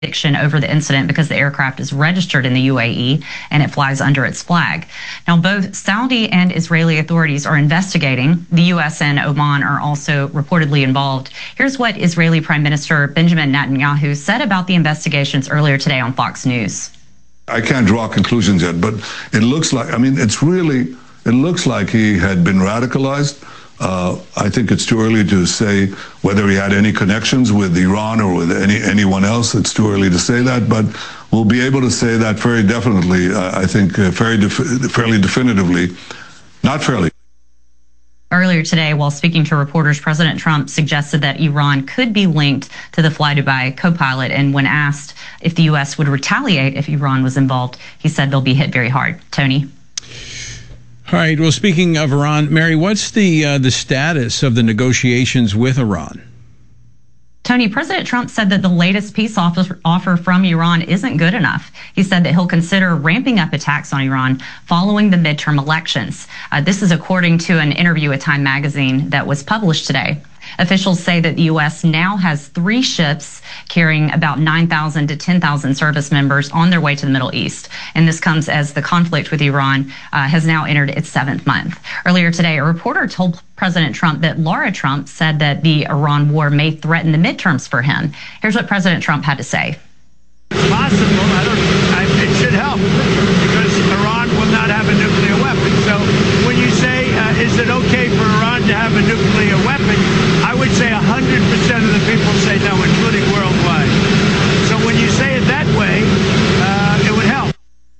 over the incident because the aircraft is registered in the UAE and it flies under its flag. Now, both Saudi and Israeli authorities are investigating. The U.S. and Oman are also reportedly involved. Here's what Israeli Prime Minister Benjamin Netanyahu said about the investigations earlier today on Fox News. I can't draw conclusions yet, but it looks like, it looks like he had been radicalized. I think it's too early to say whether he had any connections with Iran or with anyone else. It's too early to say that, but we'll be able to say that very definitely, I think, fairly definitively, not fairly. Earlier today, while speaking to reporters, President Trump suggested that Iran could be linked to the Fly Dubai co-pilot, and when asked if the U.S. would retaliate if Iran was involved, he said they'll be hit very hard. Tony? All right. Well, speaking of Iran, Mary, what's the status of the negotiations with Iran? Tony, President Trump said that the latest peace offer from Iran isn't good enough. He said that he'll consider ramping up attacks on Iran following the midterm elections. This is according to an interview with Time magazine that was published today. Officials say that the U.S. now has 3 ships carrying about 9,000 to 10,000 service members on their way to the Middle East. And this comes as the conflict with Iran has now entered its 7th month. Earlier today, a reporter told President Trump that Lara Trump said that the Iran war may threaten the midterms for him. Here's what President Trump had to say. It's possible. It should help because Iran will not have a nuclear weapon. So when you say, is it okay for Iran to have a nuclear weapon? I would say 100% of the people say no, including worldwide. So when you say it that way, it would help.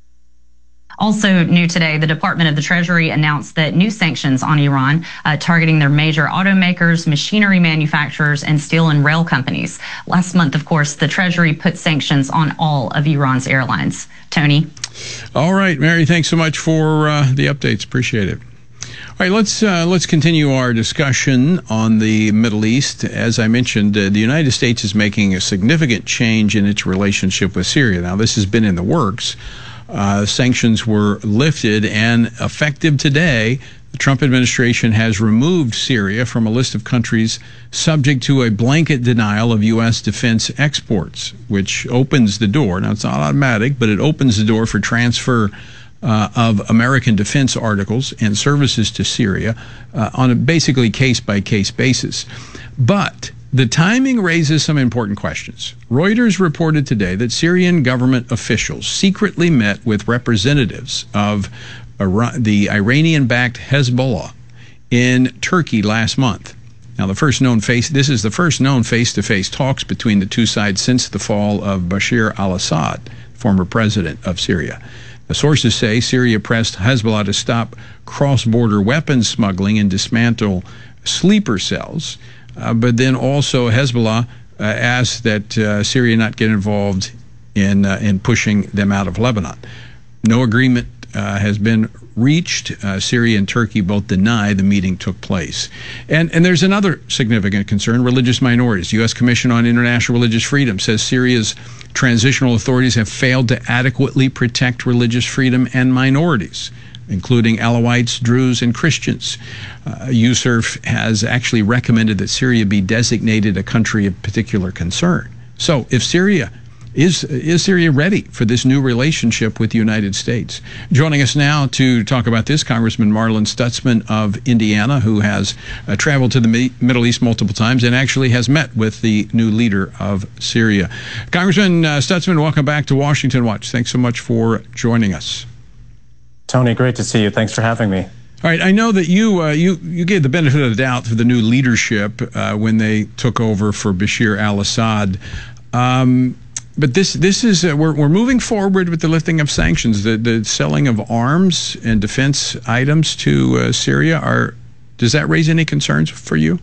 Also new today, the Department of the Treasury announced that new sanctions on Iran targeting their major automakers, machinery manufacturers, and steel and rail companies. Last month, of course, the Treasury put sanctions on all of Iran's airlines. Tony? All right, Mary, thanks so much for the updates. Appreciate it. All right, let's continue our discussion on the Middle East. As I mentioned, the United States is making a significant change in its relationship with Syria. Now, this has been in the works. Sanctions were lifted, and effective today, the Trump administration has removed Syria from a list of countries subject to a blanket denial of U.S. defense exports, which opens the door. Now, it's not automatic, but it opens the door for transfer of American defense articles and services to Syria on a basically case-by-case basis. But the timing raises some important questions. Reuters reported today that Syrian government officials secretly met with representatives of the Iranian-backed Hezbollah in Turkey last month. Now, this is the first known face-to-face talks between the two sides since the fall of Bashar al-Assad, former president of Syria. The sources say Syria pressed Hezbollah to stop cross-border weapons smuggling and dismantle sleeper cells. But then also Hezbollah asked that Syria not get involved in pushing them out of Lebanon. No agreement has been reached. Syria and Turkey both deny the meeting took place. And there's another significant concern, religious minorities. U.S. Commission on International Religious Freedom says Syria's transitional authorities have failed to adequately protect religious freedom and minorities, including Alawites, Druze, and Christians. USCIRF has actually recommended that Syria be designated a country of particular concern. So if Syria, is Syria ready for this new relationship with the United States? Joining us now to talk about this, Congressman Marlin Stutzman of Indiana, who has traveled to the Middle East multiple times and actually has met with the new leader of Syria. Congressman Stutzman, welcome back to Washington Watch. Thanks so much for joining us. Tony, great to see you. Thanks for having me. All right, I know that you gave the benefit of the doubt to the new leadership when they took over for Bashar al-Assad. But this is we're moving forward with the lifting of sanctions, the selling of arms and defense items to Syria. Does that raise any concerns for you?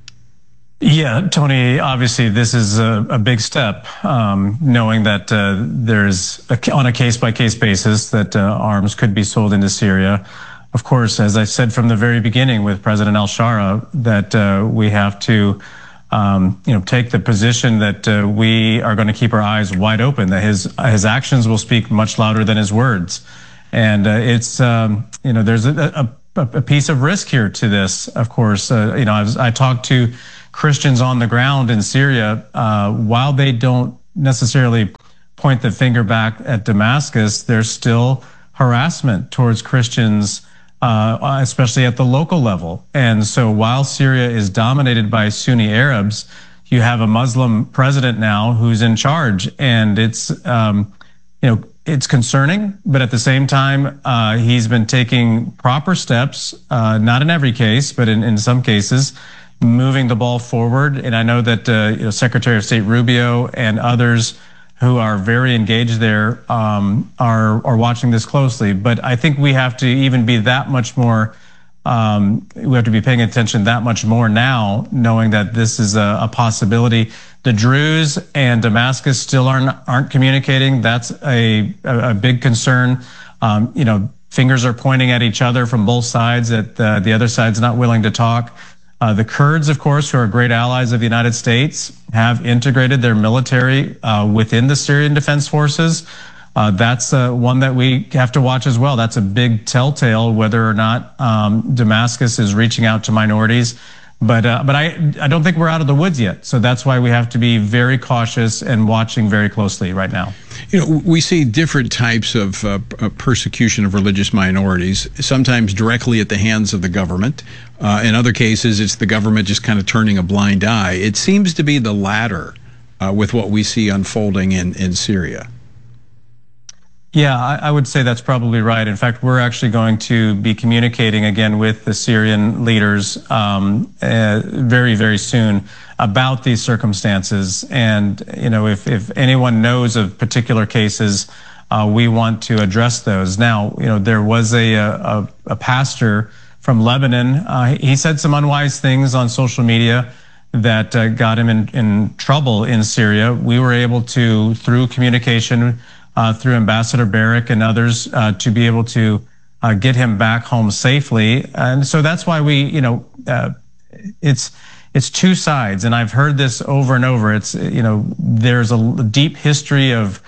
Yeah, Tony, obviously this is a big step, knowing that there's, on a case-by-case basis, that arms could be sold into Syria. Of course, as I said from the very beginning with President al-Shara, that we have to take the position that we are going to keep our eyes wide open, that his actions will speak much louder than his words. And it's, there's a piece of risk here to this, of course. I talked to Christians on the ground in Syria. While they don't necessarily point the finger back at Damascus. There's still harassment towards Christians, especially at the local level. And so while Syria is dominated by Sunni Arabs, you have a Muslim president now who's in charge, and it's it's concerning. But at the same time, he's been taking proper steps, not in every case, but in some cases, moving the ball forward. And I know that Secretary of State Rubio and others who are very engaged there are watching this closely. But I think we have to even be that much more. We have to be paying attention that much more now, knowing that this is a possibility. The Druze and Damascus still aren't communicating. That's a big concern. Fingers are pointing at each other from both sides. That the other side's not willing to talk. The Kurds, of course, who are great allies of the United States, have integrated their military within the Syrian Defense Forces. That's one that we have to watch as well. That's a big telltale whether or not Damascus is reaching out to minorities. But I don't think we're out of the woods yet. So that's why we have to be very cautious and watching very closely right now. We see different types of persecution of religious minorities, sometimes directly at the hands of the government. In other cases, it's the government just kind of turning a blind eye. It seems to be the latter with what we see unfolding in Syria. Yeah, I would say that's probably right. In fact, we're actually going to be communicating again with the Syrian leaders very, very soon about these circumstances. And, if anyone knows of particular cases, we want to address those. Now, there was a pastor from Lebanon. He said some unwise things on social media that got him in trouble in Syria. We were able to, through communication, through Ambassador Barrick and others, to be able to get him back home safely. And so that's why we, it's two sides. And I've heard this over and over. It's, there's a deep history of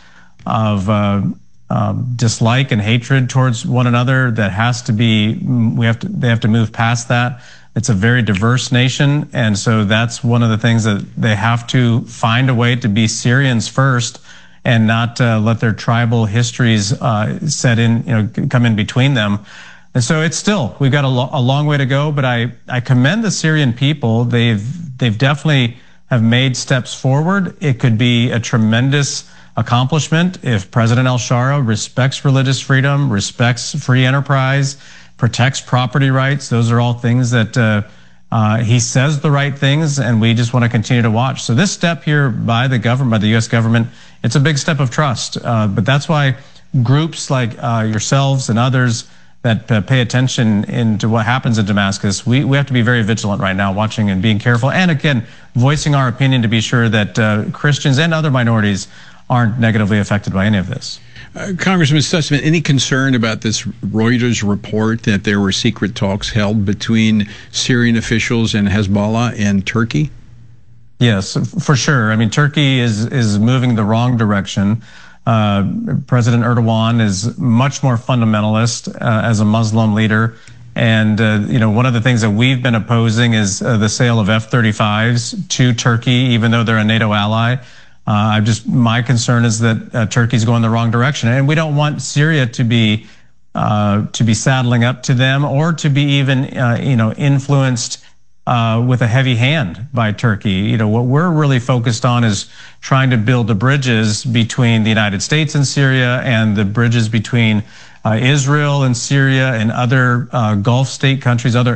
dislike and hatred towards one another that has to be, they have to move past that. It's a very diverse nation. And so that's one of the things that they have to find a way to be Syrians first, and not let their tribal histories come in between them. And so we've got a long way to go, but I commend the Syrian people. They've definitely have made steps forward. It could be a tremendous accomplishment if President al-Shara respects religious freedom, respects free enterprise, protects property rights. Those are all things that he says the right things, and we just want to continue to watch. So this step here by the government, by the U.S. government, it's a big step of trust. But that's why groups like yourselves and others that pay attention into what happens in Damascus, we have to be very vigilant right now, watching and being careful. And again, voicing our opinion to be sure that Christians and other minorities aren't negatively affected by any of this. Congressman Stutzman, any concern about this Reuters report that there were secret talks held between Syrian officials and Hezbollah and Turkey? Yes, for sure. I mean, Turkey is moving the wrong direction. President Erdogan is much more fundamentalist as a Muslim leader. And, one of the things that we've been opposing is the sale of F-35s to Turkey, even though they're a NATO ally. My concern is that Turkey's going the wrong direction, and we don't want Syria to be saddling up to them, or to be even influenced with a heavy hand by Turkey. What we're really focused on is trying to build the bridges between the United States and Syria, and the bridges between Israel and Syria and other Gulf state countries, other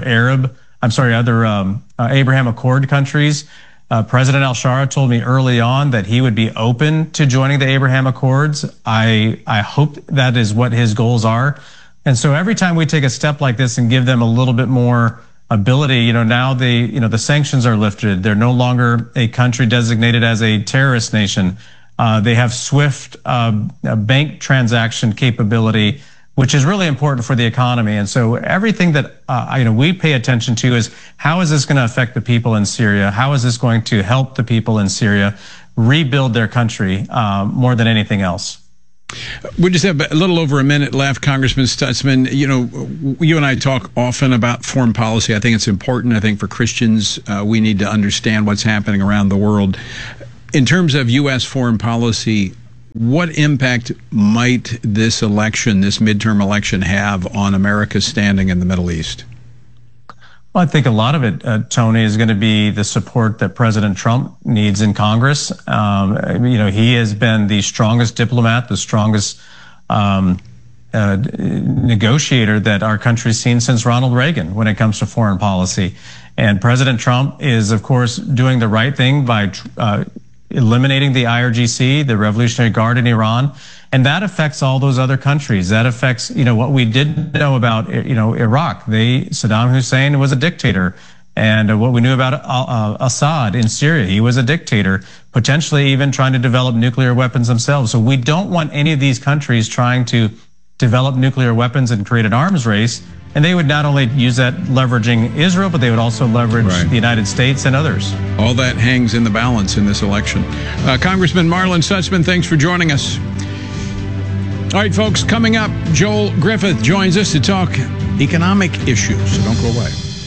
Abraham Accord countries. President al-Shara told me early on that he would be open to joining the Abraham Accords. I hope that is what his goals are. And so every time we take a step like this and give them a little bit more ability, now the sanctions are lifted. They're no longer a country designated as a terrorist nation. They have swift bank transaction capability, which is really important for the economy. And so everything that we pay attention to is, how is this going to affect the people in Syria? How is this going to help the people in Syria rebuild their country more than anything else? We just have a little over a minute left, Congressman Stutzman. You and I talk often about foreign policy. I think it's important. I think for Christians, we need to understand what's happening around the world. In terms of U.S. foreign policy, what impact might this election, this midterm election, have on America's standing in the Middle East? Well, I think a lot of it, Tony, is going to be the support that President Trump needs in Congress. He has been the strongest diplomat, the strongest negotiator that our country's seen since Ronald Reagan when it comes to foreign policy. And President Trump is, of course, doing the right thing by eliminating the IRGC, the Revolutionary Guard in Iran. And that affects all those other countries. That affects, what we did know about, Iraq. Saddam Hussein was a dictator. And what we knew about Assad in Syria, he was a dictator, potentially even trying to develop nuclear weapons themselves. So we don't want any of these countries trying to develop nuclear weapons and create an arms race. And they would not only use that leveraging Israel, but they would also leverage the United States and others. All that hangs in the balance in this election. Congressman Marlin Stutzman, thanks for joining us. All right, folks, coming up, Joel Griffith joins us to talk economic issues, so don't go away.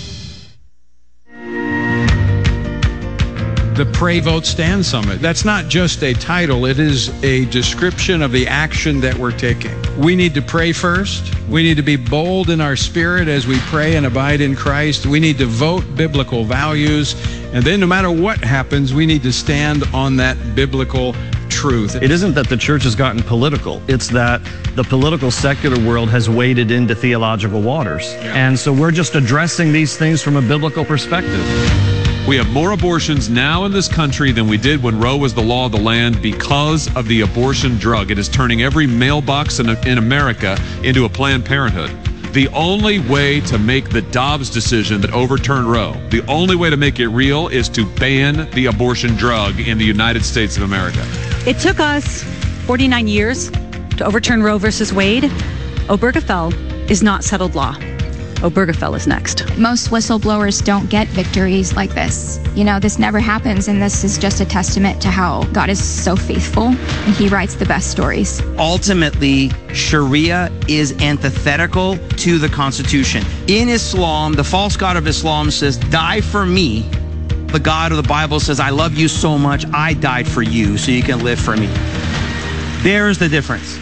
The Pray, Vote, Stand Summit. That's not just a title. It is a description of the action that we're taking. We need to pray first. We need to be bold in our spirit as we pray and abide in Christ. We need to vote biblical values. And then no matter what happens, we need to stand on that biblical truth. It isn't that the church has gotten political. It's that the political secular world has waded into theological waters. And so we're just addressing these things from a biblical perspective. We have more abortions now in this country than we did when Roe was the law of the land because of the abortion drug. It is turning every mailbox in America into a Planned Parenthood. The only way to make the Dobbs decision that overturned Roe, the only way to make it real is to ban the abortion drug in the United States of America. It took us 49 years to overturn Roe versus Wade. Obergefell is not settled law. Obergefell is next. Most whistleblowers don't get victories like this. This never happens, and this is just a testament to how God is so faithful, and He writes the best stories. Ultimately, Sharia is antithetical to the Constitution. In Islam, the false god of Islam says, die for me. The God of the Bible says, I love you so much, I died for you so you can live for me. There's the difference.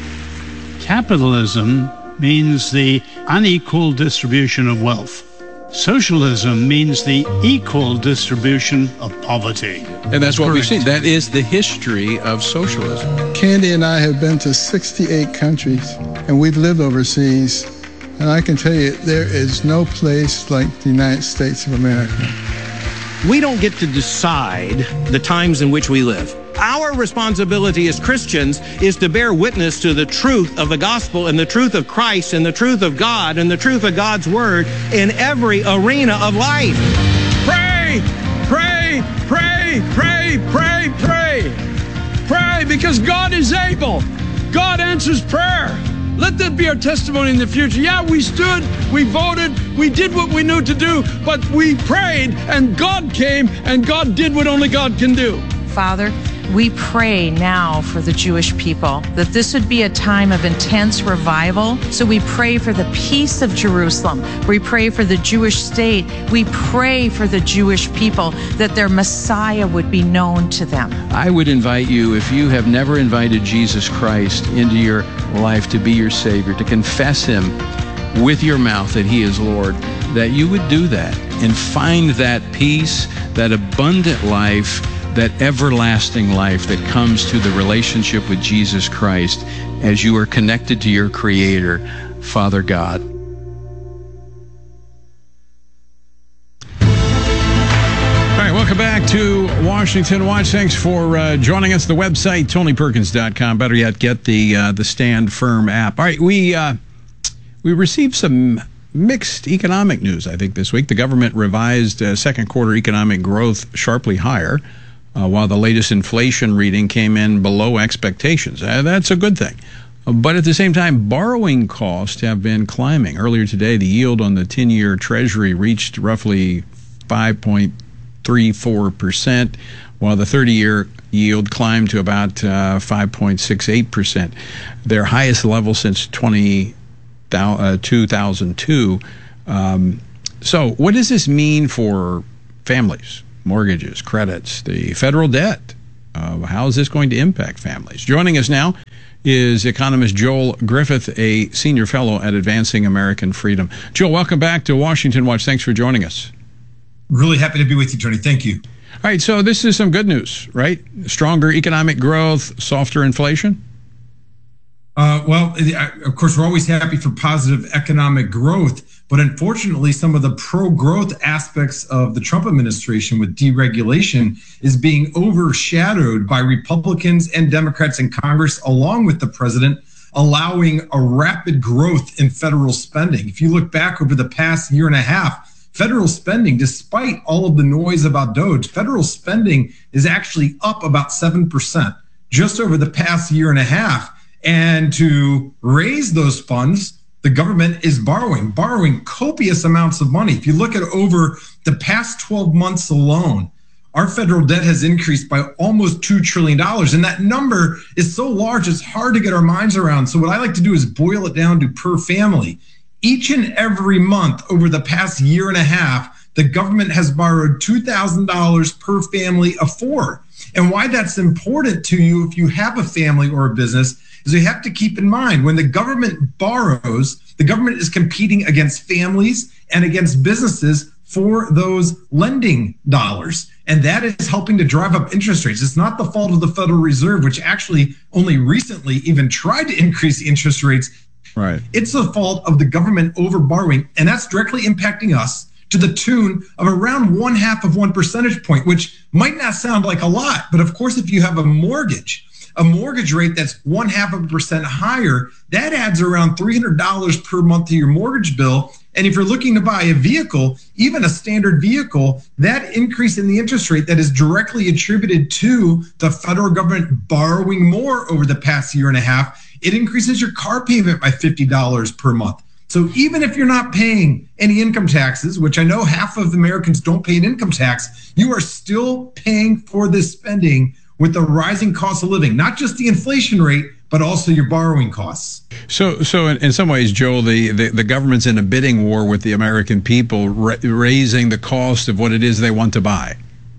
Capitalism means the unequal distribution of wealth. Socialism means the equal distribution of poverty. And that's what we've seen. That is the history of socialism. Candy and I have been to 68 countries, and we've lived overseas. And I can tell you, there is no place like the United States of America. We don't get to decide the times in which we live. Our responsibility as Christians is to bear witness to the truth of the gospel and the truth of Christ and the truth of God and the truth of God's word in every arena of life. Pray, pray, pray, pray, pray, pray. Pray, because God is able. God answers prayer. Let that be our testimony in the future. Yeah, we stood, we voted, we did what we knew to do, but we prayed and God came and God did what only God can do. Father, we pray now for the Jewish people, that this would be a time of intense revival. So we pray for the peace of Jerusalem. We pray for the Jewish state. We pray for the Jewish people, that their Messiah would be known to them. I would invite you, if you have never invited Jesus Christ into your life to be your Savior, to confess Him with your mouth that He is Lord, that you would do that and find that peace, that abundant life, that everlasting life that comes to the relationship with Jesus Christ as you are connected to your Creator, Father God. All right, welcome back to Washington Watch. Thanks for joining us. The website, TonyPerkins.com. Better yet, get the Stand Firm app. All right, we received some mixed economic news, I think, this week. The government revised second quarter economic growth sharply higher, while the latest inflation reading came in below expectations. That's a good thing. But at the same time, borrowing costs have been climbing. Earlier today, the yield on the 10-year Treasury reached roughly 5.34%, while the 30-year yield climbed to about 5.68%, their highest level since 2002. So what does this mean for families, mortgages, credits, the federal debt? How is this going to impact families? Joining us now is economist Joel Griffith, a senior fellow at Advancing American Freedom. Joel, welcome back to Washington Watch. Thanks for joining us. Really happy to be with you, Tony. Thank you. All right, so this is some good news, right? Stronger economic growth, softer inflation? Well, of course, we're always happy for positive economic growth, but unfortunately, some of the pro-growth aspects of the Trump administration with deregulation is being overshadowed by Republicans and Democrats in Congress, along with the president, allowing a rapid growth in federal spending. If you look back over the past year and a half, federal spending, despite all of the noise about DOGE, federal spending is actually up about 7% just over the past year and a half. And to raise those funds, the government is borrowing copious amounts of money. If you look at over the past 12 months alone, our federal debt has increased by almost $2 trillion. And that number is so large, it's hard to get our minds around. So what I like to do is boil it down to per family. Each and every month over the past year and a half, the government has borrowed $2,000 per family of four. And why that's important to you if you have a family or a business is you have to keep in mind when the government borrows, the government is competing against families and against businesses for those lending dollars. And that is helping to drive up interest rates. It's not the fault of the Federal Reserve, which actually only recently even tried to increase the interest rates. Right. It's the fault of the government over borrowing, and that's directly impacting us to the tune of around 0.5 of 1 percentage point, which might not sound like a lot, but of course, if you have a mortgage rate that's 0.5% higher, that adds around $300 per month to your mortgage bill. And if you're looking to buy a vehicle, even a standard vehicle, that increase in the interest rate that is directly attributed to the federal government borrowing more over the past year and a half, it increases your car payment by $50 per month. So even if you're not paying any income taxes, which I know half of Americans don't pay an income tax, you are still paying for this spending with the rising cost of living, not just the inflation rate, but also your borrowing costs. So in some ways, Joel, the government's in a bidding war with the American people, raising the cost of what it is they want to buy.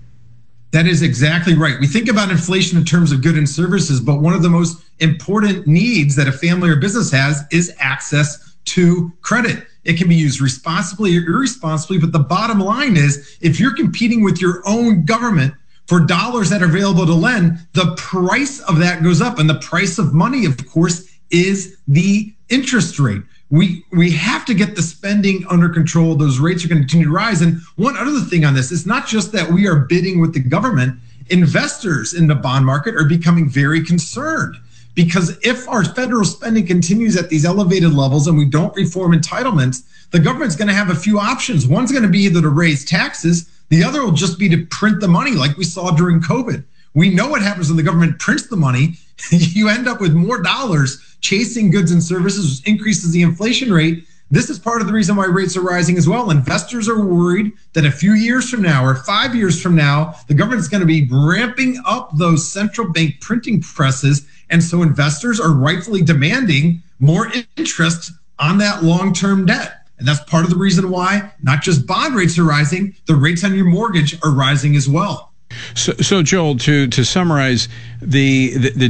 That is exactly right. We think about inflation in terms of goods and services, but one of the most important needs that a family or business has is access to credit. It can be used responsibly or irresponsibly, but the bottom line is if you're competing with your own government for dollars that are available to lend, the price of that goes up. And the price of money, of course, is the interest rate. We have to get the spending under control. Those rates are going to continue to rise. And one other thing on this, it's not just that we are bidding with the government. Investors in the bond market are becoming very concerned because if our federal spending continues at these elevated levels and we don't reform entitlements, the government's going to have a few options. One's going to be either to raise taxes. The other will just be to print the money like we saw during COVID. We know what happens when the government prints the money. You end up with more dollars chasing goods and services, which increases the inflation rate. This is part of the reason why rates are rising as well. Investors are worried that a few years from now or 5 years from now, the government's going to be ramping up those central bank printing presses. And so investors are rightfully demanding more interest on that long-term debt. And that's part of the reason why not just bond rates are rising, the rates on your mortgage are rising as well. So Joel, to summarize, the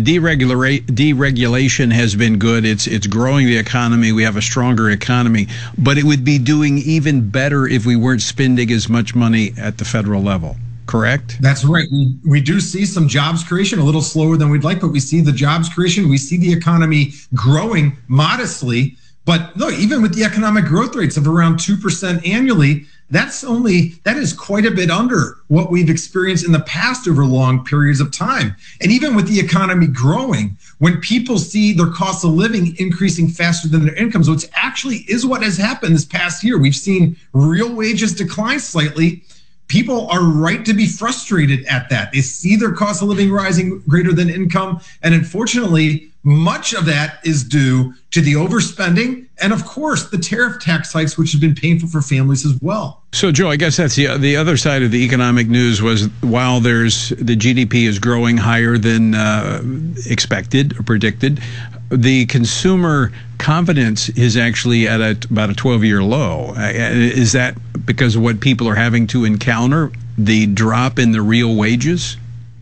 deregulation has been good. It's growing the economy. We have a stronger economy, but it would be doing even better if we weren't spending as much money at the federal level. Correct? That's right. We do see some jobs creation, a little slower than we'd like, but we see the jobs creation. We see the economy growing modestly. But no, even with the economic growth rates of around 2% annually, that is quite a bit under what we've experienced in the past over long periods of time. And even with the economy growing, when people see their cost of living increasing faster than their incomes, which actually is what has happened this past year, we've seen real wages decline slightly. People are right to be frustrated at that. They see their cost of living rising greater than income. And unfortunately, much of that is due to the overspending and, of course, the tariff tax hikes, which have been painful for families as well. So, Joe, I guess that's the other side of the economic news was while the GDP is growing higher than expected or predicted, the consumer confidence is actually at about a 12-year low. Is that because of what people are having to encounter, the drop in the real wages?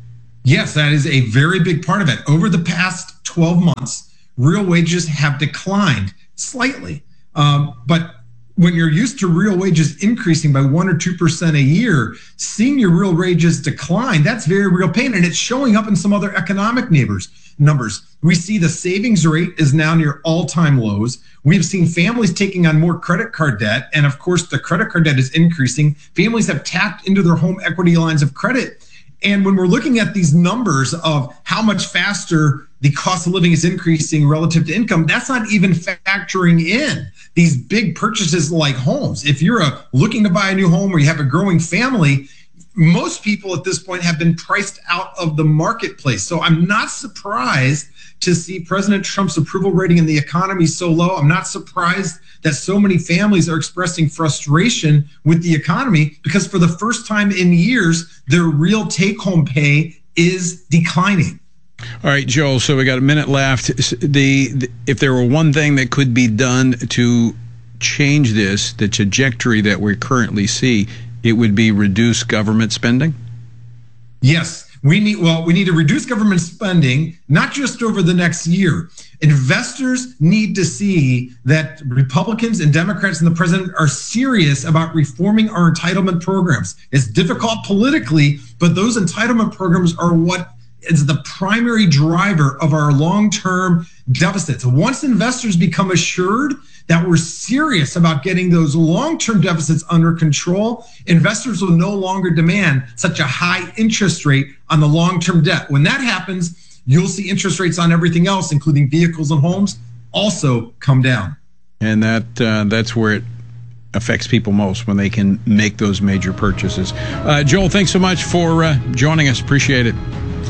Yes, that is a very big part of it. Over the past 12 months, real wages have declined slightly. But when you're used to real wages increasing by 1 or 2% a year, seeing your real wages decline, that's very real pain. And it's showing up in some other economic numbers. We see the savings rate is now near all-time lows. We've seen families taking on more credit card debt. And of course, the credit card debt is increasing. Families have tapped into their home equity lines of credit. And when we're looking at these numbers of how much faster the cost of living is increasing relative to income, that's not even factoring in these big purchases like homes. If you're looking to buy a new home or you have a growing family, most people at this point have been priced out of the marketplace. So I'm not surprised to see President Trump's approval rating in the economy so low. I'm not surprised that so many families are expressing frustration with the economy, because for the first time in years, their real take-home pay is declining. All right, Joel, so we got a minute left. If there were one thing that could be done to change this, the trajectory that we currently see, it would be reduce government spending? Yes. We need to reduce government spending, not just over the next year. Investors need to see that Republicans and Democrats and the president are serious about reforming our entitlement programs. It's difficult politically, but those entitlement programs are what is the primary driver of our long-term deficits. Once investors become assured that we're serious about getting those long-term deficits under control, investors will no longer demand such a high interest rate on the long-term debt. When that happens, you'll see interest rates on everything else, including vehicles and homes, also come down. And that's where it affects people most, when they can make those major purchases. Joel, thanks so much for joining us. Appreciate it.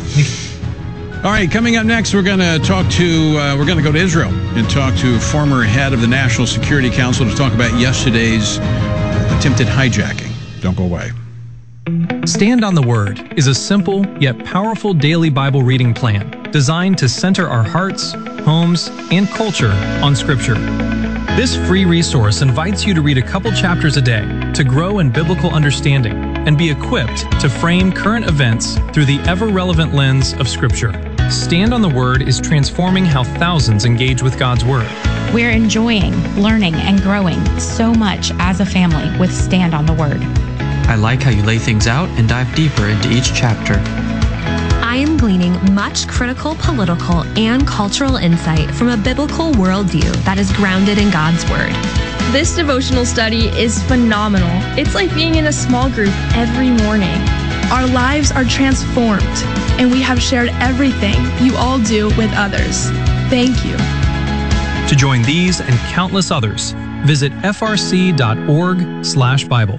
All right, coming up next, we're going to go to Israel and talk to former head of the National Security Council to talk about yesterday's attempted hijacking. Don't go away. Stand on the Word is a simple yet powerful daily Bible reading plan designed to center our hearts, homes, and culture on Scripture. This free resource invites you to read a couple chapters a day to grow in biblical understanding and be equipped to frame current events through the ever-relevant lens of Scripture. Stand on the Word is transforming how thousands engage with God's Word. We're enjoying, learning, and growing so much as a family with Stand on the Word. I like how you lay things out and dive deeper into each chapter. I am gleaning much critical political and cultural insight from a biblical worldview that is grounded in God's Word. This devotional study is phenomenal. It's like being in a small group every morning. Our lives are transformed, and we have shared everything you all do with others. Thank you. To join these and countless others, visit frc.org/Bible.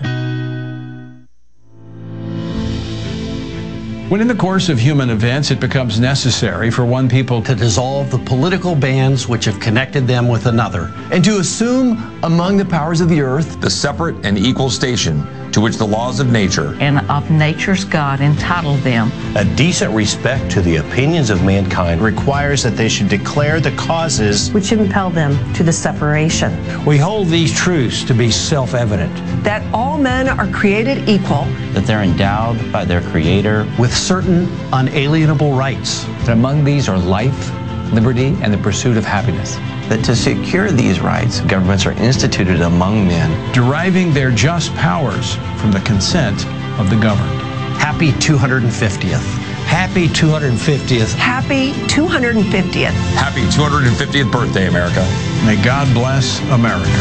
When in the course of human events it becomes necessary for one people to dissolve the political bands which have connected them with another, and to assume among the powers of the earth the separate and equal station to which the laws of nature and of nature's God entitled them. A decent respect to the opinions of mankind requires that they should declare the causes which impel them to the separation. We hold these truths to be self-evident. That all men are created equal. That they're endowed by their Creator with certain unalienable rights. And among these are life, liberty, and the pursuit of happiness. That to secure these rights, governments are instituted among men, deriving their just powers from the consent of the governed. Happy 250th. Happy 250th. Happy 250th. Happy 250th birthday, America. May God bless America.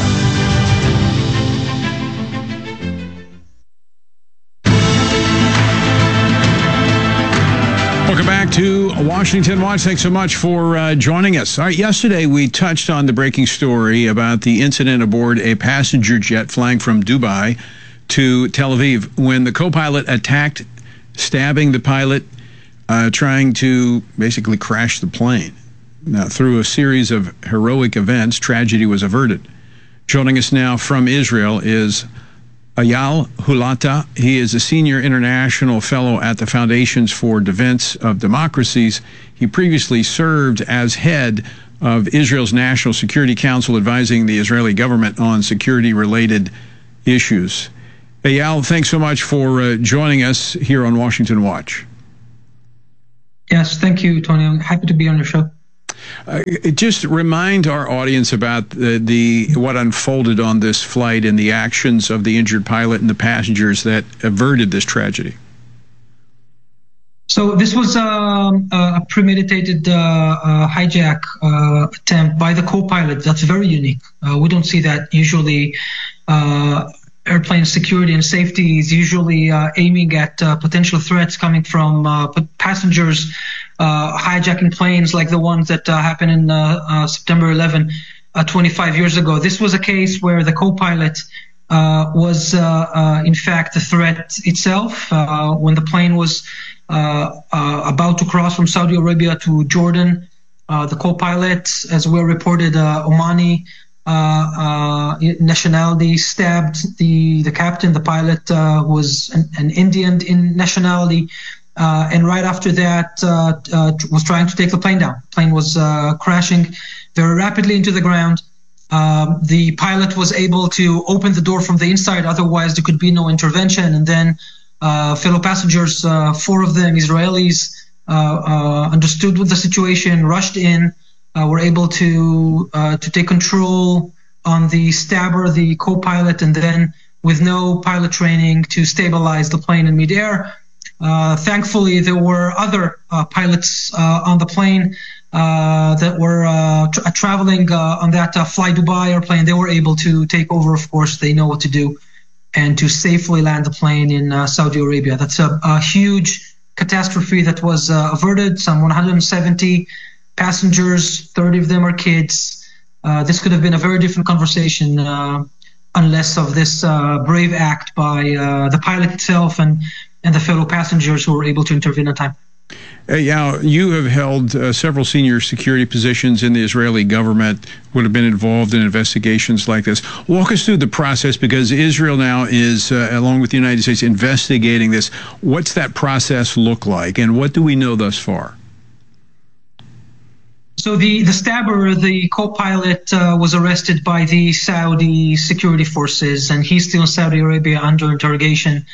Welcome back to Washington Watch. Thanks so much for joining us. All right, yesterday we touched on the breaking story about the incident aboard a passenger jet flying from Dubai to Tel Aviv when the co-pilot attacked, stabbing the pilot, trying to basically crash the plane. Now, through a series of heroic events, tragedy was averted. Joining us now from Israel is Eyal Hulata. He is a senior international fellow at the Foundations for Defense of Democracies. He previously served as head of Israel's National Security Council, advising the Israeli government on security-related issues. Eyal, thanks so much for joining us here on Washington Watch. Yes, thank you, Tony. I'm happy to be on your show. Just remind our audience about the what unfolded on this flight and the actions of the injured pilot and the passengers that averted this tragedy. So this was a premeditated hijack attempt by the co-pilot. That's very unique. We don't see that usually. Airplane security and safety is usually aiming at potential threats coming from passengers hijacking planes like the ones that happened in September 11, 25 years ago. This was a case where the co-pilot was in fact the threat itself. When the plane was about to cross from Saudi Arabia to Jordan, the co-pilot, as well reported, Omani nationality, stabbed the captain. The pilot was an Indian in nationality, and right after that was trying to take the plane down. The plane was crashing very rapidly into the ground. The pilot was able to open the door from the inside, otherwise there could be no intervention. And then fellow passengers, 4 of them Israelis, understood the situation, rushed in, were able to take control on the stabber, the co-pilot, and then with no pilot training to stabilize the plane in midair. Thankfully, there were other pilots on the plane that were traveling on that Fly Dubai airplane. They were able to take over, of course. They know what to do, and to safely land the plane in Saudi Arabia. That's a huge catastrophe that was averted. Some 170 passengers, 30 of them are kids. This could have been a very different conversation unless of this brave act by the pilot itself and the fellow passengers who were able to intervene in time. Yeah, you have held several senior security positions in the Israeli government, would have been involved in investigations like this. Walk us through the process, because Israel now is, along with the United States, investigating this. What's that process look like, and what do we know thus far? So the stabber, the co-pilot, was arrested by the Saudi security forces, and he's still in Saudi Arabia under interrogation.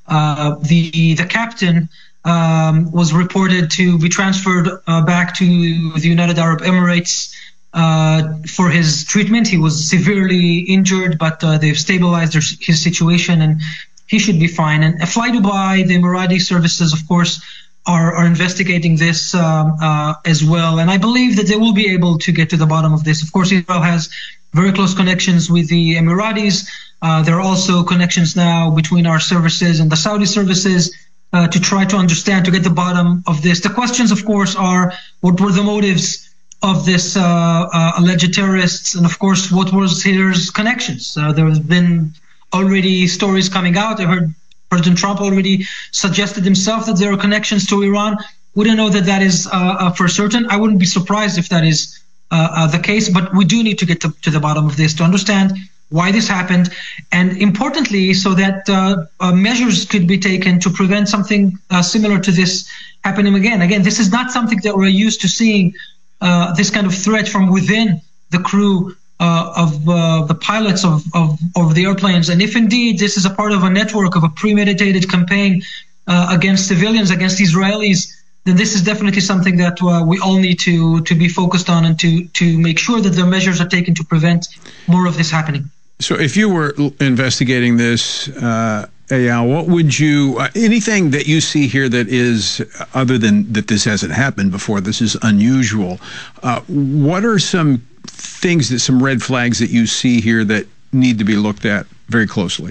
The captain was reported to be transferred back to the United Arab Emirates for his treatment. He was severely injured, but they've stabilized his situation, and he should be fine. And Fly Dubai, the Emirati services, of course, are investigating this as well. And I believe that they will be able to get to the bottom of this. Of course, Israel has very close connections with the Emiratis. There are also connections now between our services and the Saudi services to try to understand, to get the bottom of this. The questions, of course, are what were the motives of this alleged terrorists? And of course, what was his connections? There have been already stories coming out. I heard President Trump already suggested himself that there are connections to Iran. We don't know that that is for certain. I wouldn't be surprised if that is the case, but we do need to get to the bottom of this to understand why this happened, and importantly, so that measures could be taken to prevent something similar to this happening again. Again, this is not something that we're used to seeing, this kind of threat from within the crew of the pilots of the airplanes. And if indeed this is a part of a network, of a premeditated campaign against civilians, against Israelis, then this is definitely something that we all need to be focused on, and to make sure that the measures are taken to prevent more of this happening. So if you were investigating this, Eyal, what would you, anything that you see here that is, other than that this hasn't happened before, this is unusual, what are some things, some red flags that you see here that need to be looked at very closely?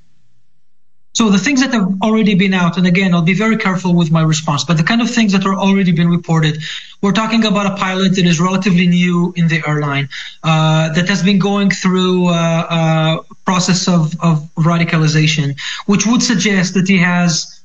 So the things that have already been out, and again, I'll be very careful with my response, but the kind of things that are already been reported, we're talking about a pilot that is relatively new in the airline, that has been going through a process of radicalization, which would suggest that he has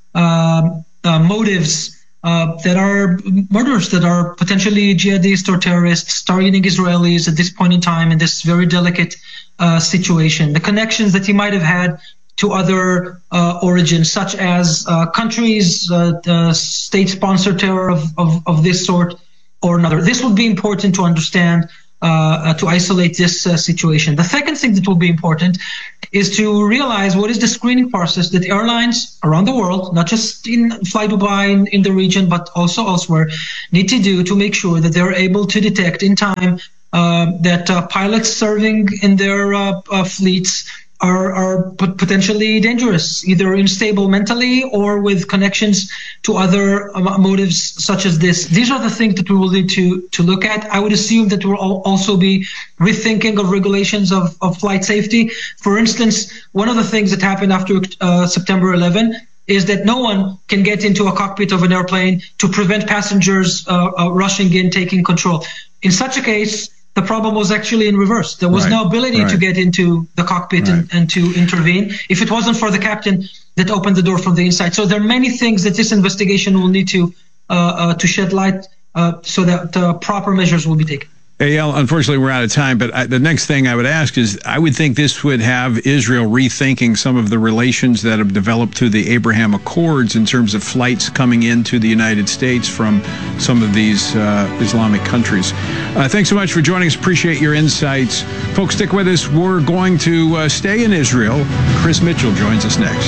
motives that are murders, that are potentially jihadists or terrorists targeting Israelis at this point in time, in this very delicate situation. The connections that he might have had to other origins, such as countries, state-sponsored terror of this sort or another. This would be important to understand to isolate this situation. The second thing that will be important is to realize what is the screening process that airlines around the world, not just in Fly Dubai in the region, but also elsewhere, need to do to make sure that they're able to detect in time that pilots serving in their fleets are potentially dangerous, either unstable mentally or with connections to other motives such as this. These are the things that we will need to look at. I would assume that we'll also be rethinking of regulations of flight safety. For instance, one of the things that happened after September 11 is that no one can get into a cockpit of an airplane to prevent passengers rushing in, taking control. In such a case, the problem was actually in reverse. There was no ability to get into the cockpit and to intervene if it wasn't for the captain that opened the door from the inside. So there are many things that this investigation will need to shed light so that proper measures will be taken. Eyal, unfortunately, we're out of time, but the next thing I would ask is, I would think this would have Israel rethinking some of the relations that have developed through the Abraham Accords in terms of flights coming into the United States from some of these Islamic countries. Thanks so much for joining us. Appreciate your insights. Folks, stick with us. We're going to stay in Israel. Chris Mitchell joins us next.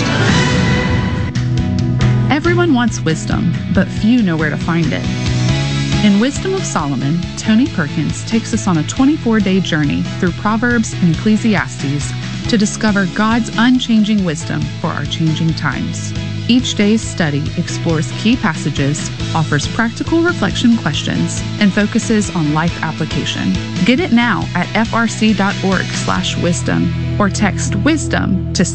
Everyone wants wisdom, but few know where to find it. In Wisdom of Solomon, Tony Perkins takes us on a 24-day journey through Proverbs and Ecclesiastes to discover God's unchanging wisdom for our changing times. Each day's study explores key passages, offers practical reflection questions, and focuses on life application. Get it now at frc.org/wisdom or text WISDOM to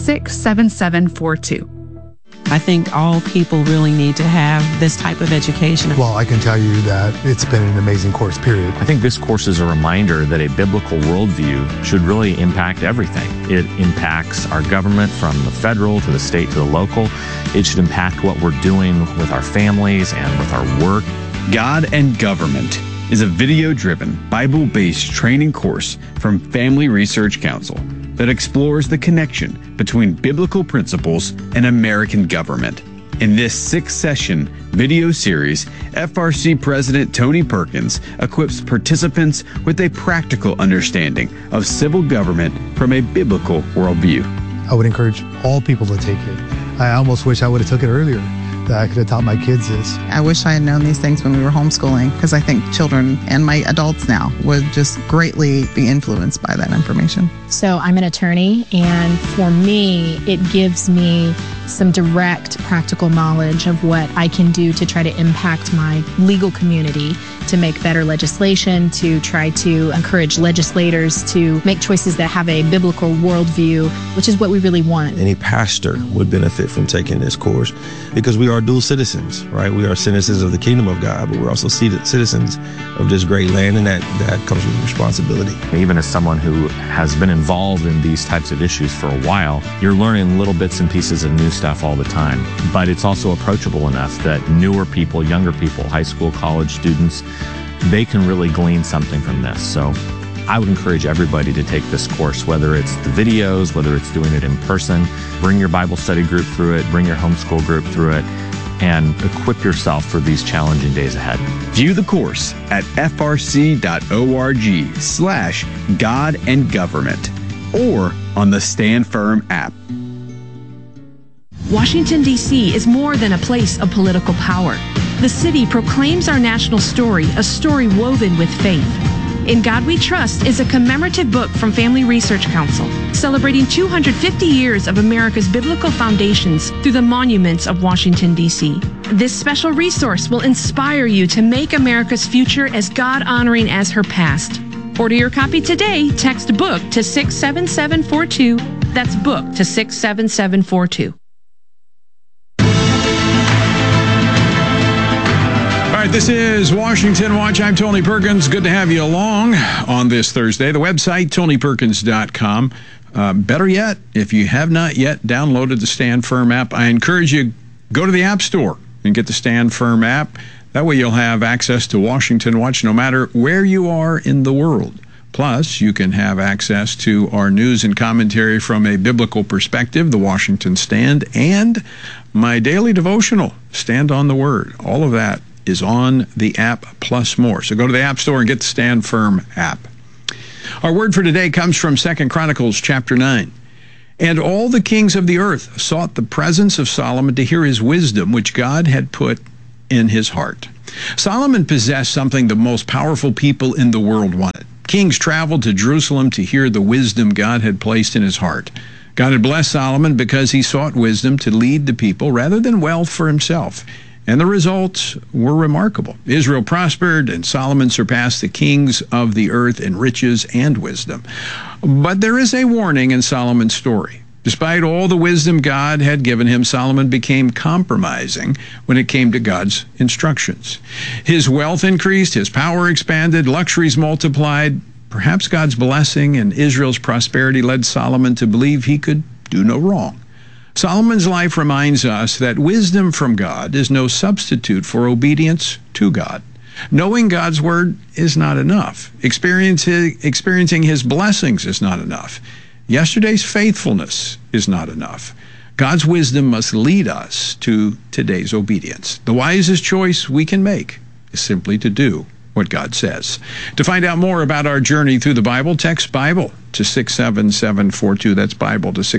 67742. I think all people really need to have this type of education. Well, I can tell you that it's been an amazing course, period. I think this course is a reminder that a biblical worldview should really impact everything. It impacts our government from the federal to the state to the local. It should impact what we're doing with our families and with our work. God and Government is a video-driven, Bible-based training course from Family Research Council that explores the connection between biblical principles and American government. In this 6-session video series, FRC President Tony Perkins equips participants with a practical understanding of civil government from a biblical worldview. I would encourage all people to take it. I almost wish I would have took it earlier, that I could have taught my kids this. I wish I had known these things when we were homeschooling, because I think children and my adults now would just greatly be influenced by that information. So I'm an attorney, and for me, it gives me some direct practical knowledge of what I can do to try to impact my legal community, to make better legislation, to try to encourage legislators to make choices that have a biblical worldview, which is what we really want. Any pastor would benefit from taking this course because we are dual citizens, right? We are citizens of the kingdom of God, but we're also citizens of this great land, and that comes with responsibility. Even as someone who has been involved in these types of issues for a while, you're learning little bits and pieces of new stuff all the time. But it's also approachable enough that newer people, younger people, high school, college students, they can really glean something from this. So I would encourage everybody to take this course, whether it's the videos, whether it's doing it in person. Bring your Bible study group through it, bring your homeschool group through it, and equip yourself for these challenging days ahead. View the course at frc.org/God and Government or on the Stand Firm app. Washington, D.C. is more than a place of political power. The city proclaims our national story, a story woven with faith. In God We Trust is a commemorative book from Family Research Council, celebrating 250 years of America's biblical foundations through the monuments of Washington, D.C. This special resource will inspire you to make America's future as God-honoring as her past. Order your copy today. Text BOOK to 67742. That's BOOK to 67742. All right, this is Washington Watch. I'm Tony Perkins. Good to have you along on this Thursday. The website, TonyPerkins.com. Better yet, if you have not yet downloaded the Stand Firm app, I encourage you, go to the App Store and get the Stand Firm app. That way you'll have access to Washington Watch no matter where you are in the world. Plus, you can have access to our news and commentary from a biblical perspective, the Washington Stand, and my daily devotional, Stand on the Word. All of that is on the app plus more. So go to the App Store and get the Stand Firm app. Our word for today comes from 2 Chronicles chapter 9. And all the kings of the earth sought the presence of Solomon to hear his wisdom, which God had put in his heart. Solomon possessed something the most powerful people in the world wanted. Kings traveled to Jerusalem to hear the wisdom God had placed in his heart. God had blessed Solomon because he sought wisdom to lead the people rather than wealth for himself. And the results were remarkable. Israel prospered, and Solomon surpassed the kings of the earth in riches and wisdom. But there is a warning in Solomon's story. Despite all the wisdom God had given him, Solomon became compromising when it came to God's instructions. His wealth increased, his power expanded, luxuries multiplied. Perhaps God's blessing and Israel's prosperity led Solomon to believe he could do no wrong. Solomon's life reminds us that wisdom from God is no substitute for obedience to God. Knowing God's word is not enough. Experiencing his blessings is not enough. Yesterday's faithfulness is not enough. God's wisdom must lead us to today's obedience. The wisest choice we can make is simply to do what God says. To find out more about our journey through the Bible, text Bible to 67742. That's Bible to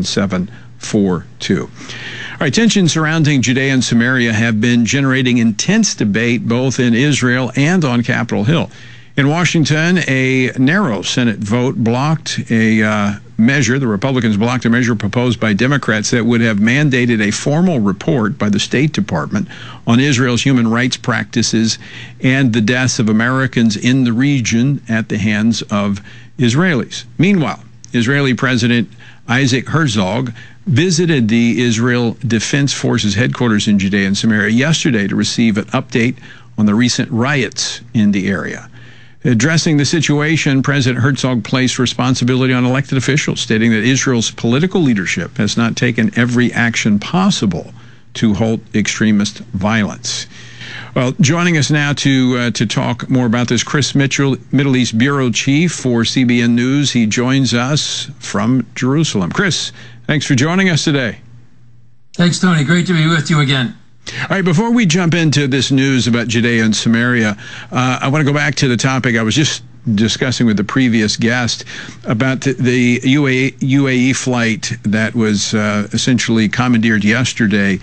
67742. All right, tensions surrounding Judea and Samaria have been generating intense debate both in Israel and on Capitol Hill. In Washington, a narrow Senate vote blocked a measure. The Republicans blocked a measure proposed by Democrats that would have mandated a formal report by the State Department on Israel's human rights practices and the deaths of Americans in the region at the hands of Israelis. Meanwhile, Israeli President Isaac Herzog visited the Israel Defense Forces headquarters in Judea and Samaria yesterday to receive an update on the recent riots in the area. Addressing the situation, President Herzog placed responsibility on elected officials, stating that Israel's political leadership has not taken every action possible to halt extremist violence. Well, joining us now to talk more about this, Chris Mitchell, Middle East Bureau Chief for CBN News. He joins us from Jerusalem. Chris, thanks for joining us today. Thanks, Tony. Great to be with you again. All right, before we jump into this news about Judea and Samaria, I want to go back to the topic I was just discussing with the previous guest about the UAE flight that was essentially commandeered yesterday.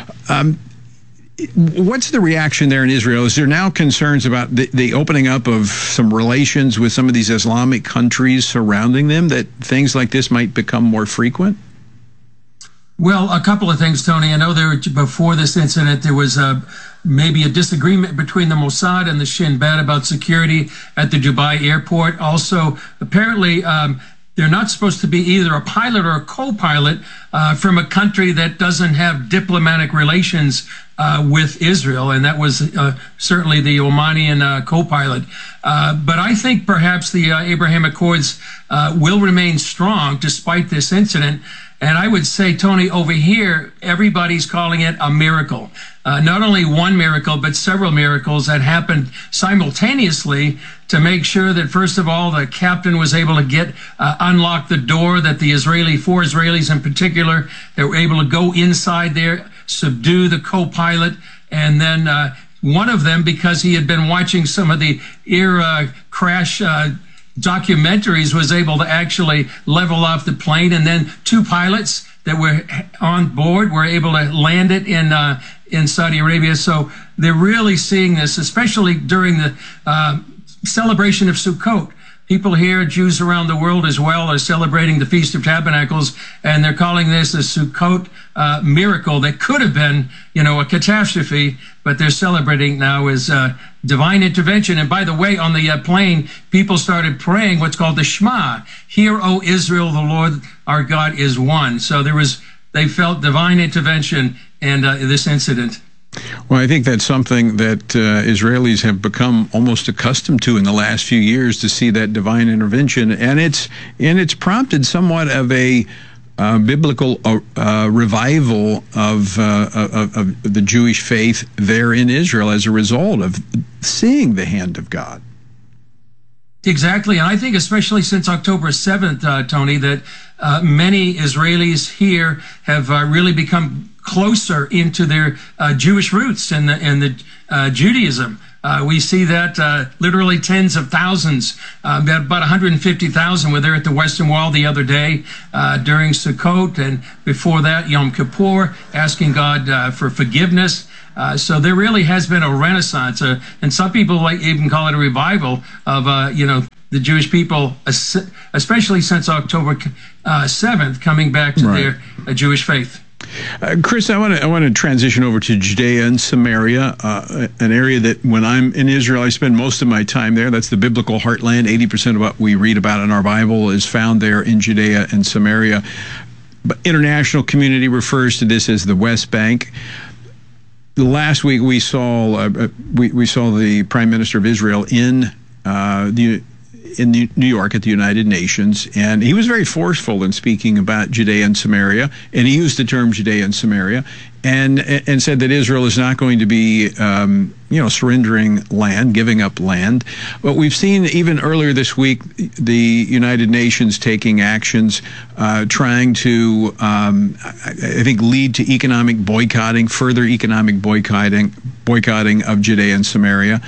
What's the reaction there in Israel? Is there now concerns about the opening up of some relations with some of these Islamic countries surrounding them, that things like this might become more frequent? Well, a couple of things, Tony. I know before this incident, there was maybe a disagreement between the Mossad and the Shin Bet about security at the Dubai airport. Also, apparently, they're not supposed to be either a pilot or a co-pilot from a country that doesn't have diplomatic relations with Israel, and that was certainly the Omanian co-pilot. But I think perhaps the Abraham Accords will remain strong despite this incident. And I would say, Tony, over here, everybody's calling it a miracle. Not only one miracle, but several miracles that happened simultaneously to make sure that, first of all, the captain was able to unlock the door, that the four Israelis in particular, that were able to go inside there, subdue the co-pilot, and then one of them, because he had been watching some of the air crash documentaries, was able to actually level off the plane, and then two pilots that were on board were able to land it in Saudi Arabia. So they're really seeing this, especially during the celebration of Sukkot. People here, Jews around the world as well, are celebrating the Feast of Tabernacles, and they're calling this a Sukkot miracle that could have been, a catastrophe, but they're celebrating now as divine intervention. And by the way, on the plane, people started praying what's called the Shema. Hear, O Israel, the Lord our God is one. So they felt divine intervention in this incident. Well, I think that's something that Israelis have become almost accustomed to in the last few years, to see that divine intervention, and it's prompted somewhat of a biblical revival of the Jewish faith there in Israel as a result of seeing the hand of God. Exactly, and I think especially since October 7th, Tony, that many Israelis here have really become closer into their Jewish roots and the Judaism. We see that literally tens of thousands, about 150,000 were there at the Western Wall the other day during Sukkot, and before that, Yom Kippur, asking God for forgiveness. So there really has been a renaissance, and some people like even call it a revival of, the Jewish people, especially since October 7th, coming back to their Jewish faith. Chris, I want to transition over to Judea and Samaria, an area that when I'm in Israel, I spend most of my time there. That's the biblical heartland. 80% of what we read about in our Bible is found there in Judea and Samaria. But international community refers to this as the West Bank. Last week we saw the Prime Minister of Israel in New York at the United Nations, and he was very forceful in speaking about Judea and Samaria, and he used the term Judea and Samaria, and said that Israel is not going to be surrendering land, giving up land. But we've seen even earlier this week the United Nations taking actions trying to I think lead to economic boycotting, further economic boycotting of Judea and Samaria.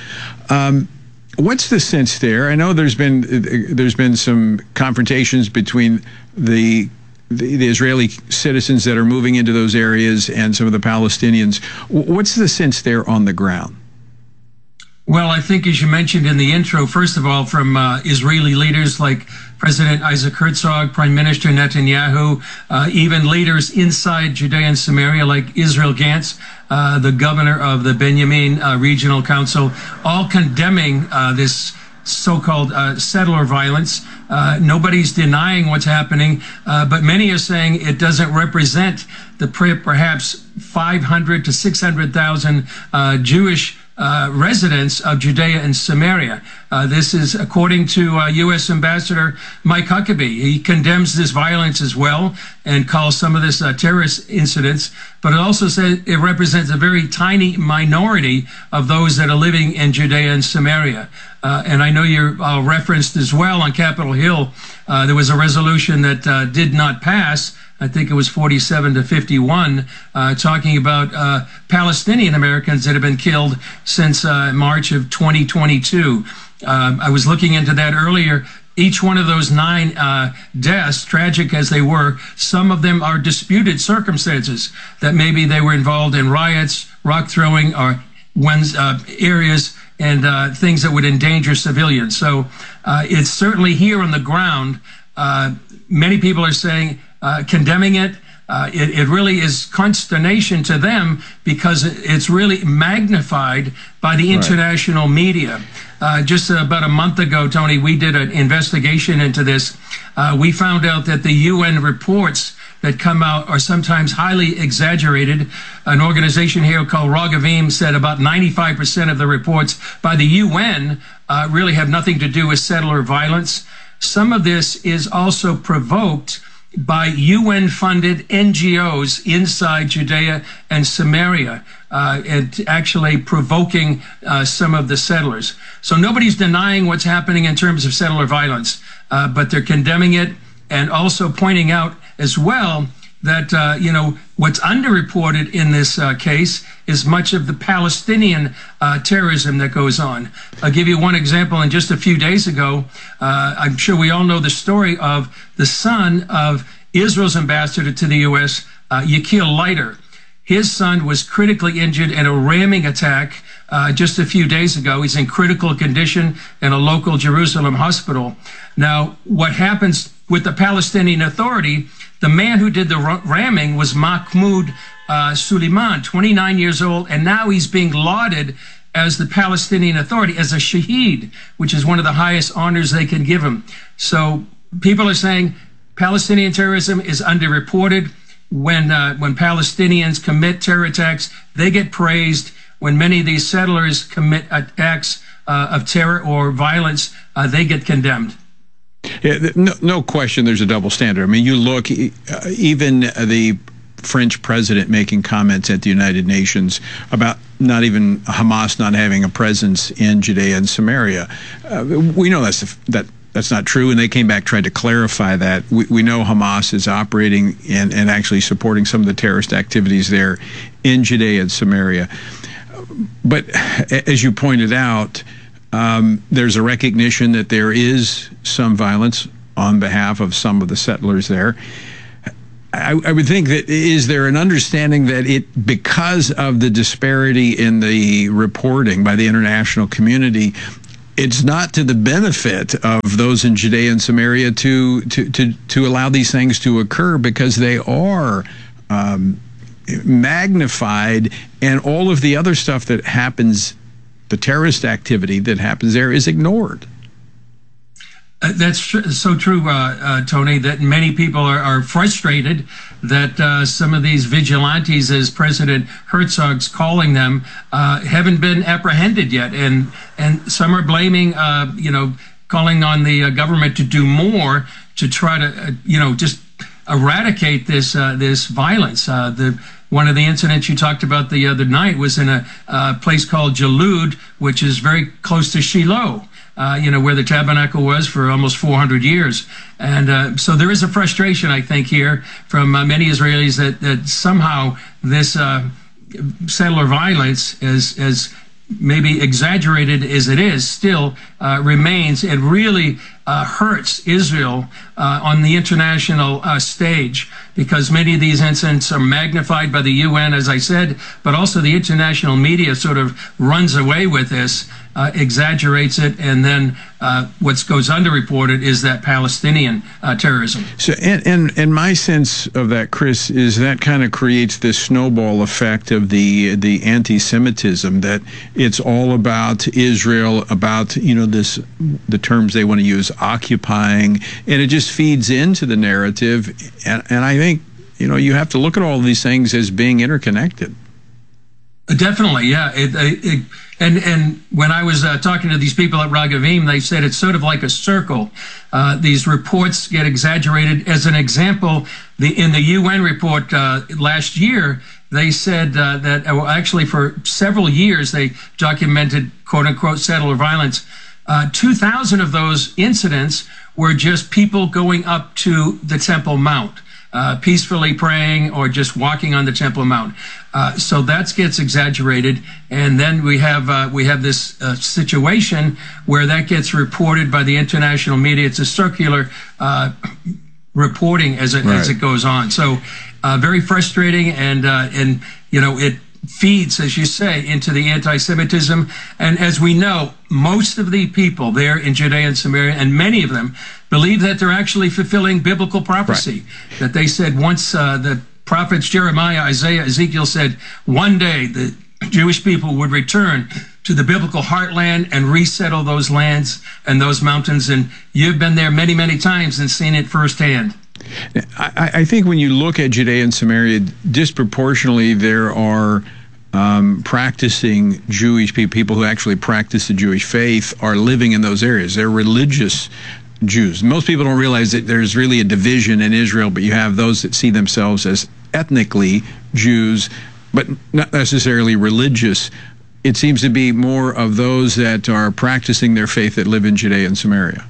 What's the sense there? I know there's been some confrontations between the Israeli citizens that are moving into those areas and some of the Palestinians. What's the sense there on the ground? Well, I think, as you mentioned in the intro, first of all, from Israeli leaders like President Isaac Herzog, Prime Minister Netanyahu, even leaders inside Judea and Samaria like Israel Gantz, the governor of the Benjamin Regional Council, all condemning this so-called settler violence. Nobody's denying what's happening, but many are saying it doesn't represent the perhaps 500 to 600,000 Jewish residents of Judea and Samaria. This is according to U.S. Ambassador Mike Huckabee. He condemns this violence as well and calls some of this terrorist incidents, but it also says it represents a very tiny minority of those that are living in Judea and Samaria. And I know you're referenced as well on Capitol Hill. There was a resolution that did not pass. I think it was 47 to 51, talking about Palestinian Americans that have been killed since March of 2022. I was looking into that earlier. Each one of those 9 deaths, tragic as they were, some of them are disputed circumstances, that maybe they were involved in riots, rock throwing, or areas and things that would endanger civilians. So it's certainly here on the ground. Many people are saying, condemning it. It really is consternation to them because it's really magnified by the international media. Just about a month ago, Tony, we did an investigation into this. We found out that the UN reports that come out are sometimes highly exaggerated. An organization here called Ragavim said about 95% of the reports by the UN really have nothing to do with settler violence. Some of this is also provoked by UN-funded NGOs inside Judea and Samaria, and actually provoking some of the settlers. So nobody's denying what's happening in terms of settler violence, but they're condemning it and also pointing out as well that, what's underreported in this case is much of the Palestinian terrorism that goes on. I'll give you one example. And just a few days ago, I'm sure we all know the story of the son of Israel's ambassador to the U.S., Yakil Leiter. His son was critically injured in a ramming attack just a few days ago. He's in critical condition in a local Jerusalem hospital. Now, what happens with the Palestinian Authority, the man who did the ramming was Mahmoud Suleiman, 29 years old, and now he's being lauded as the Palestinian Authority, as a shaheed, which is one of the highest honors they can give him. So people are saying Palestinian terrorism is underreported. When Palestinians commit terror attacks, they get praised. When many of these settlers commit acts of terror or violence, they get condemned. Yeah, no question there's a double standard. I mean, you look, even the French president making comments at the United Nations about not even Hamas not having a presence in Judea and Samaria. We know that's not true, and they came back, tried to clarify that. We know Hamas is operating and actually supporting some of the terrorist activities there in Judea and Samaria. But as you pointed out, there's a recognition that there is some violence on behalf of some of the settlers there. I would think that, is there an understanding that because of the disparity in the reporting by the international community, it's not to the benefit of those in Judea and Samaria to allow these things to occur, because they are magnified, and all of the other stuff that happens, the terrorist activity that happens there, is ignored? That's so true, Tony, that many people are frustrated that some of these vigilantes, as President Herzog's calling them, haven't been apprehended yet. And some are blaming, calling on the government to do more to try to, just eradicate this violence. One of the incidents you talked about the other night was in a place called Jalud, which is very close to Shiloh. Where the tabernacle was for almost 400 years. And so there is a frustration, I think, here from many Israelis that somehow this settler violence, as maybe exaggerated as it is, still remains and really hurts Israel on the international stage, because many of these incidents are magnified by the UN, as I said, but also the international media sort of runs away with this, exaggerates it, and then what goes underreported is that Palestinian terrorism. So, and my sense of that, Chris, is that kind of creates this snowball effect of the anti-Semitism, that it's all about Israel, about the terms they want to use, occupying, and it just feeds into the narrative. And I think you have to look at all of these things as being interconnected. Definitely, yeah. And when I was talking to these people at Ragavim, they said it's sort of like a circle. These reports get exaggerated. As an example, in the UN report last year, they said that actually for several years they documented quote-unquote settler violence. 2,000 of those incidents were just people going up to the Temple Mount, peacefully praying or just walking on the Temple Mount. So that gets exaggerated, and then we have this situation where that gets reported by the international media. It's a circular reporting as it goes on. So very frustrating, and it feeds, as you say, into the anti-Semitism. And as we know, most of the people there in Judea and Samaria, and many of them, believe that they're actually fulfilling biblical prophecy. Right. That they said once, the prophets Jeremiah, Isaiah, Ezekiel said one day the Jewish people would return to the biblical heartland and resettle those lands and those mountains. And you've been there many, many times and seen it firsthand. I think when you look at Judea and Samaria, disproportionately there are practicing Jewish people who actually practice the Jewish faith are living in those areas. They're religious Jews. Most people don't realize that there's really a division in Israel, but you have those that see themselves as ethnically Jews, but not necessarily religious. It seems to be more of those that are practicing their faith that live in Judea and Samaria.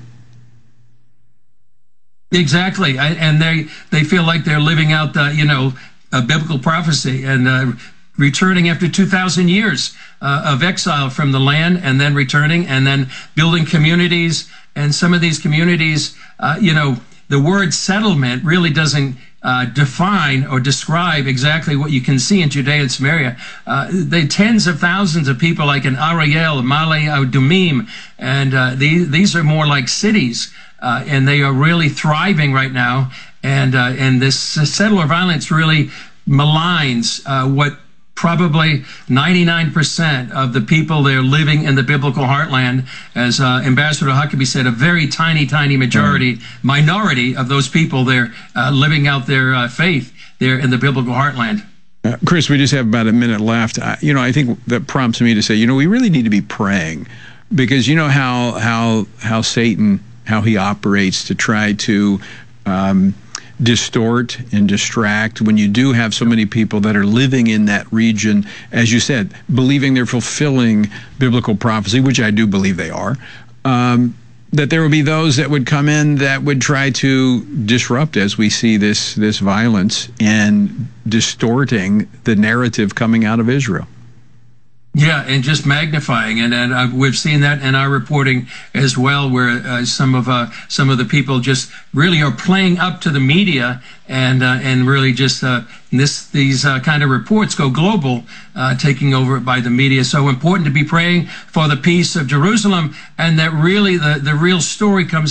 Exactly, and they feel like they're living out a biblical prophecy and returning after 2,000 years of exile from the land, and then returning and then building communities. And some of these communities, the word settlement really doesn't define or describe exactly what you can see in Judea and Samaria. They tens of thousands of people, like in Ariel, Male Adumim, and these are more like cities. And they are really thriving right now, and this settler violence really maligns what probably 99% of the people there living in the biblical heartland. As Ambassador Huckabee said, a very tiny minority of those people there living out their faith there in the biblical heartland. Chris, we just have about a minute left. I think that prompts me to say, we really need to be praying, because you know how Satan, how he operates to try to distort and distract when you do have so many people that are living in that region, as you said, believing they're fulfilling biblical prophecy, which I do believe they are, that there would be those that would come in that would try to disrupt, as we see this violence and distorting the narrative coming out of Israel. Yeah, and just magnifying, and we've seen that in our reporting as well, where some of the people just really are playing up to the media, and really just these kind of reports go global, taking over by the media. So important to be praying for the peace of Jerusalem, and that really the real story comes